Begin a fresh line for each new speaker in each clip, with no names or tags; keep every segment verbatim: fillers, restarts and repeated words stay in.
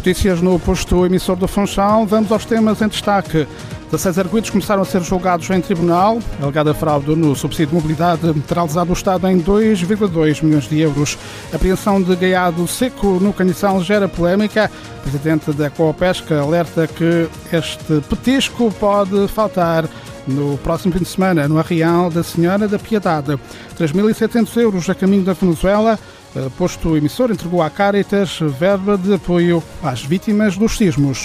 Notícias no posto emissor do Funchal. Vamos aos temas em destaque. dezasseis arguidos começaram a ser julgados em tribunal. A alegada fraude no subsídio de mobilidade terá lesado o Estado em dois vírgula dois milhões de euros. A apreensão de gaiado seco no Caniçal gera polémica. O presidente da Coopesca alerta que este petisco pode faltar no próximo fim de semana, no Arraial da Senhora da Piedade. três mil e setecentos euros a caminho da Venezuela. Posto emissor entregou à Caritas verba de apoio às vítimas dos sismos.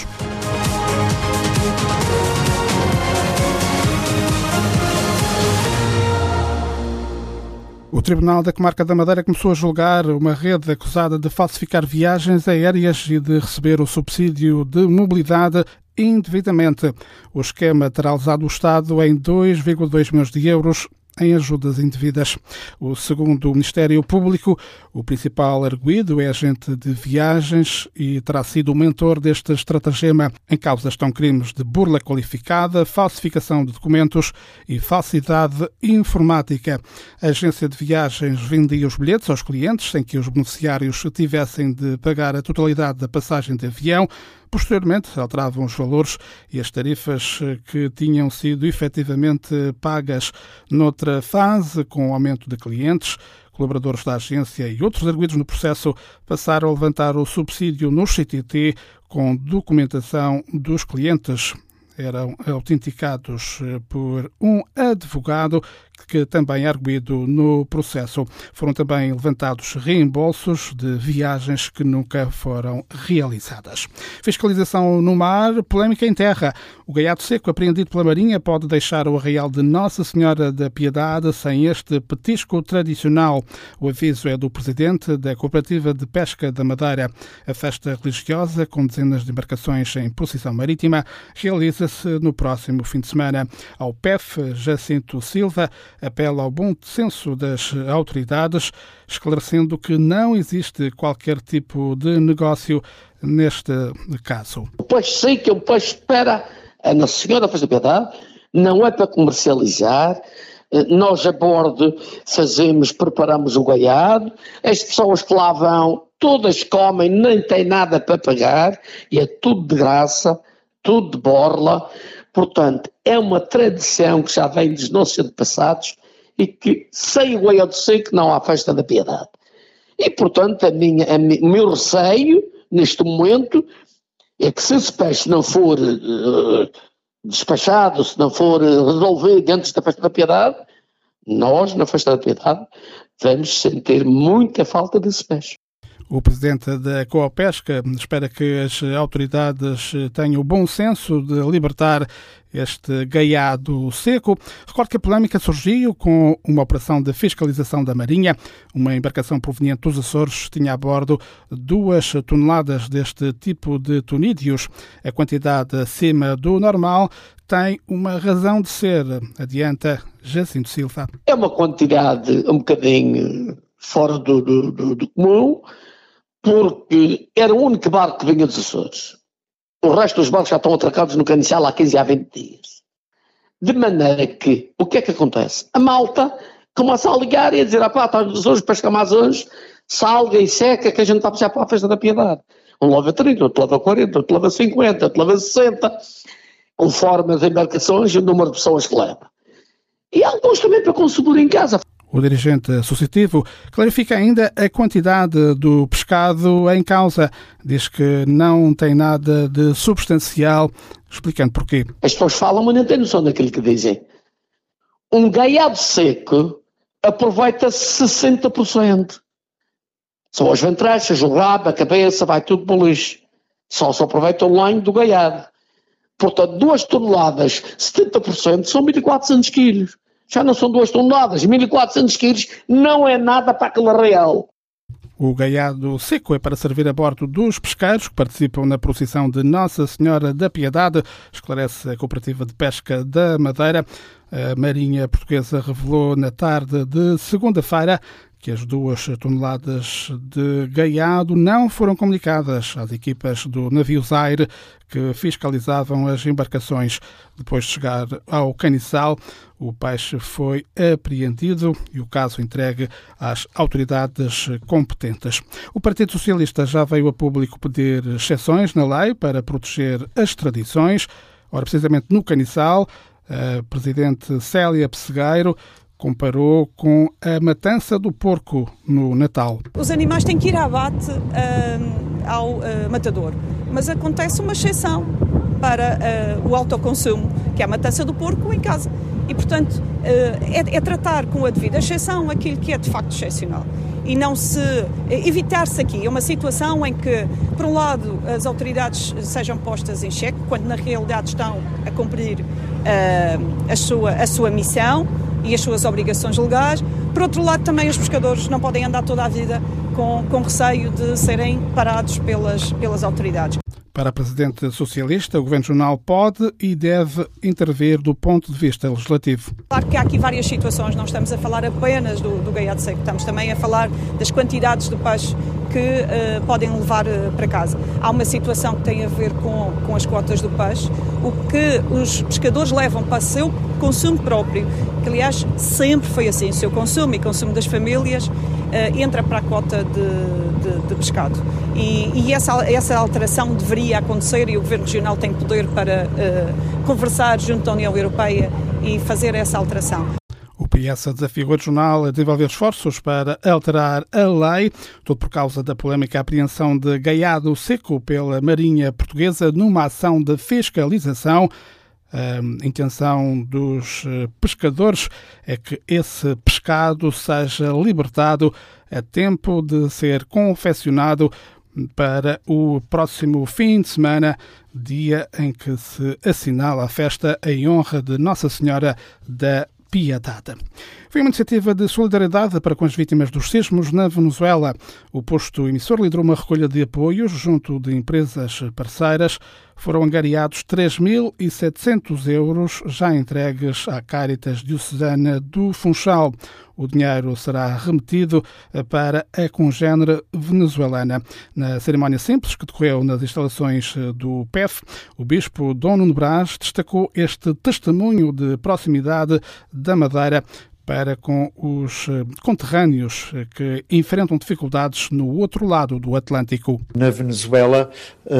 O Tribunal da Comarca da Madeira começou a julgar uma rede acusada de falsificar viagens aéreas e de receber o subsídio de mobilidade indevidamente. O esquema terá lesado o Estado em dois vírgula dois milhões de euros em ajudas indevidas. O segundo o Ministério Público, o principal arguido é agente de viagens e terá sido o mentor deste estratagema. Em causa estão crimes de burla qualificada, falsificação de documentos e falsidade informática. A agência de viagens vendia os bilhetes aos clientes sem que os beneficiários tivessem de pagar a totalidade da passagem de avião. Posteriormente, alteravam os valores e as tarifas que tinham sido efetivamente pagas. Noutra fase, com o aumento de clientes, colaboradores da agência e outros arguidos no processo passaram a levantar o subsídio no C T T com documentação dos clientes. Eram autenticados por um advogado que também é arguido no processo. Foram também levantados reembolsos de viagens que nunca foram realizadas. Fiscalização no mar, polémica em terra. O gaiado seco apreendido pela Marinha pode deixar o Arraial de Nossa Senhora da Piedade sem este petisco tradicional. O aviso é do presidente da Cooperativa de Pesca da Madeira. A festa religiosa, com dezenas de embarcações em procissão marítima, realiza-se no próximo fim de semana. Ao P E F, Jacinto Silva apela ao bom senso das autoridades, esclarecendo que não existe qualquer tipo de negócio neste caso.
O peixe seco é um peixe para a Nossa Senhora da Piedade, não é para comercializar. Nós a bordo fazemos, preparamos o gaiado, as pessoas que lá vão, todas comem, nem têm nada para pagar, e é tudo de graça, tudo de borla. Portanto, é uma tradição que já vem dos nossos antepassados e que sem o gaiado seco não há festa da Piedade. E, portanto, a minha, a mi, o meu receio, neste momento, é que se esse peixe não for uh, despachado, se não for resolvido antes da festa da Piedade, nós, na festa da Piedade, vamos sentir muita falta desse peixe.
O presidente da Coopesca espera que as autoridades tenham o bom senso de libertar este gaiado seco. Recordo que a polémica surgiu com uma operação de fiscalização da Marinha. Uma embarcação proveniente dos Açores tinha a bordo duas toneladas deste tipo de tunídeos. A quantidade acima do normal tem uma razão de ser, adianta Jacinto Silva.
É uma quantidade um bocadinho fora do, do, do, do comum, porque era o único barco que vinha dos Açores. O resto dos barcos já estão atracados no Caniçal há quinze a vinte dias. De maneira que, o que é que acontece? A malta começa a ligar e a dizer, ah pá, está nos Açores, pesca mais hoje, salga e seca, que a gente está a puxar para a festa da Piedade. Um leva trinta, outro leva quarenta, outro leva cinquenta, outro leva sessenta, conforme as embarcações e o número de pessoas que leva. E alguns também para consumir em casa.
O dirigente associativo clarifica ainda a quantidade do pescado em causa. Diz que não tem nada de substancial, explicando porquê.
As pessoas falam, mas não têm noção daquilo que dizem. Um gaiado seco aproveita sessenta por cento. São as ventrechas, o rabo, a cabeça, vai tudo para o lixo. Só se aproveita o lenho do gaiado. Portanto, duas toneladas, setenta por cento, são mil e quatrocentos quilos. Já não são duas toneladas, mil e quatrocentos quilos não é nada para aquele arraial.
O gaiado seco é para servir a bordo dos pesqueiros que participam na procissão de Nossa Senhora da Piedade, esclarece a Cooperativa de Pesca da Madeira. A Marinha Portuguesa revelou na tarde de segunda-feira que as duas toneladas de gaiado não foram comunicadas às equipas do navio Zaire que fiscalizavam as embarcações. Depois de chegar ao caniçal, o peixe foi apreendido e o caso entregue às autoridades competentes. O Partido Socialista já veio a público pedir exceções na lei para proteger as tradições. Ora, precisamente no caniçal, a presidente Célia Pessegueiro comparou com a matança do porco no Natal.
Os animais têm que ir à abate uh, ao uh, matador, mas acontece uma exceção para uh, o autoconsumo, que é a matança do porco em casa. E, portanto, uh, é, é tratar com a devida exceção aquilo que é de facto excepcional. E não se evitar-se aqui uma situação em que, por um lado, as autoridades sejam postas em xeque, quando na realidade estão a cumprir uh, a, sua, a sua missão e as suas obrigações legais. Por outro lado, também os pescadores não podem andar toda a vida com, com receio de serem parados pelas, pelas autoridades.
Para a Presidente Socialista, o Governo Regional pode e deve intervir do ponto de vista legislativo.
Claro que há aqui várias situações, não estamos a falar apenas do, do gaiado seco, estamos também a falar das quantidades de peixe que uh, podem levar uh, para casa. Há uma situação que tem a ver com, com as cotas do peixe, o que os pescadores levam para o seu consumo próprio, que aliás sempre foi assim, o seu consumo e consumo das famílias, Uh, entra para a cota de, de, de pescado. E, e essa, essa alteração deveria acontecer e o Governo Regional tem poder para uh, conversar junto à União Europeia e fazer essa alteração.
O P S desafia o Governo Regional a desenvolver esforços para alterar a lei, tudo por causa da polémica apreensão de gaiado seco pela Marinha Portuguesa numa ação de fiscalização. A intenção dos pescadores é que esse pescado seja libertado a tempo de ser confeccionado para o próximo fim de semana, dia em que se assinala a festa em honra de Nossa Senhora da Piedade. Foi uma iniciativa de solidariedade para com as vítimas dos sismos na Venezuela. O posto emissor liderou uma recolha de apoios junto de empresas parceiras. Foram angariados três mil e setecentos euros, já entregues à Caritas Diocesana do Funchal. O dinheiro será remetido para a congénere venezuelana. Na cerimónia simples que decorreu nas instalações do P E F, o bispo Dom Nuno Brás destacou este testemunho de proximidade da Madeira para com os conterrâneos que enfrentam dificuldades no outro lado do Atlântico.
Na Venezuela,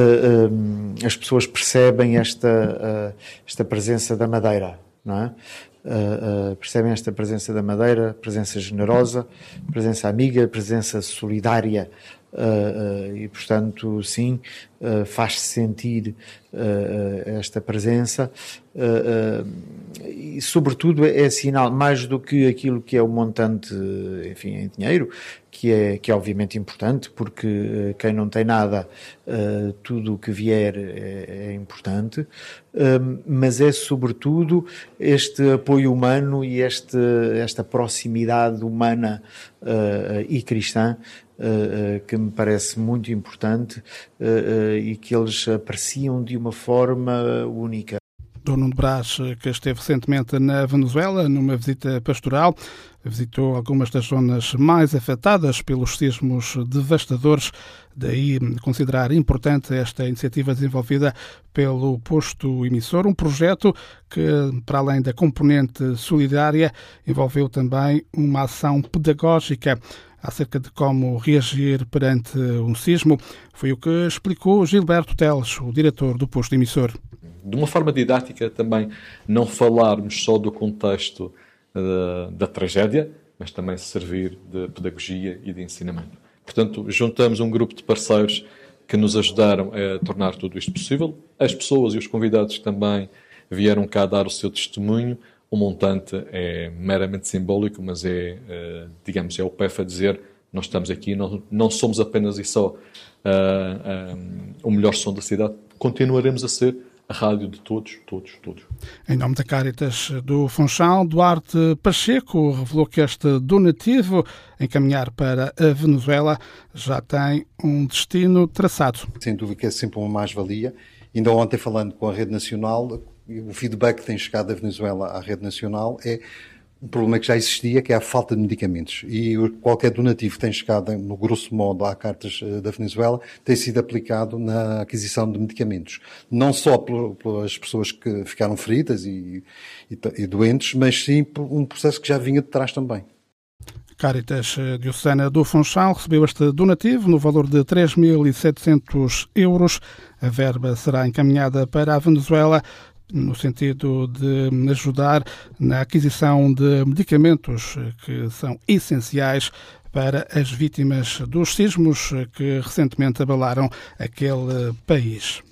as pessoas percebem esta, esta presença da Madeira, não é? Uh, uh, percebem esta presença da Madeira, presença generosa, presença amiga, presença solidária uh, uh, e, portanto, sim, uh, faz-se sentir uh, uh, esta presença uh, uh, e, sobretudo, é, é sinal, mais do que aquilo que é o montante, enfim, em dinheiro, que é, que é obviamente importante, porque uh, quem não tem nada, uh, tudo o que vier é, é importante, uh, mas é sobretudo este apoio humano e este, esta proximidade humana uh, e cristã uh, uh, que me parece muito importante uh, uh, e que eles apreciam de uma forma única.
Dom Nuno Brás, que esteve recentemente na Venezuela, numa visita pastoral, visitou algumas das zonas mais afetadas pelos sismos devastadores, daí considerar importante esta iniciativa desenvolvida pelo posto emissor, um projeto que, para além da componente solidária, envolveu também uma ação pedagógica acerca de como reagir perante um sismo. Foi o que explicou Gilberto Teles, o diretor do posto emissor.
De uma forma didática também, não falarmos só do contexto uh, da tragédia, mas também servir de pedagogia e de ensinamento. Portanto, juntamos um grupo de parceiros que nos ajudaram a tornar tudo isto possível. As pessoas e os convidados também vieram cá dar o seu testemunho. O montante é meramente simbólico, mas é, uh, digamos, é o P E F a dizer: nós estamos aqui, não, não somos apenas e só uh, uh, o melhor som da cidade, continuaremos a ser a rádio de todos, todos, todos.
Em nome da Caritas do Funchal, Duarte Pacheco revelou que este donativo encaminhar para a Venezuela já tem um destino traçado.
Sem dúvida que é sempre uma mais-valia. Ainda ontem, falando com a Rede Nacional, o feedback que tem chegado da Venezuela à Rede Nacional é um problema que já existia, que é a falta de medicamentos. E qualquer donativo que tem chegado, no grosso modo, à Caritas da Venezuela, tem sido aplicado na aquisição de medicamentos. Não só pelas pessoas que ficaram feridas e, e, e doentes, mas sim por um processo que já vinha de trás também.
Caritas Diocesana do Funchal recebeu este donativo no valor de três mil e setecentos euros. A verba será encaminhada para a Venezuela no sentido de ajudar na aquisição de medicamentos que são essenciais para as vítimas dos sismos que recentemente abalaram aquele país.